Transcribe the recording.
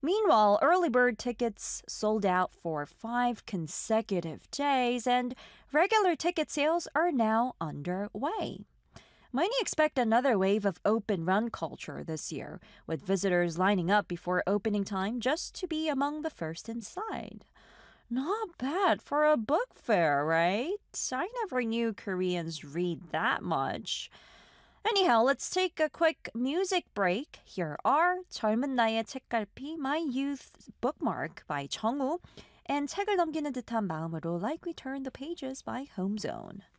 Meanwhile, early bird tickets sold out for 5 consecutive days, and regular ticket sales are now underway. Many expect another wave of open run culture this year, with visitors lining up before opening time just to be among the first inside. Not bad for a book fair, right? I never knew Koreans read that much. Anyhow, let's take a quick music break. Here are 젊은 나이의 책갈피, My Youth Bookmark by 정우, and 책을 넘기는 듯한 마음으로 Like We Turn the Pages by Homezone.